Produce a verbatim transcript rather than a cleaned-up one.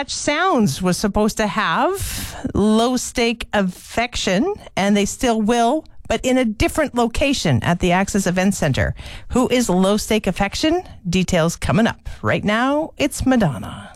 Catch Sounds was supposed to have Low Stake Affection, and they still will, but in a different location at the Access Event Center. Who is Low Stake Affection? Details coming up. Right now, it's Madonna.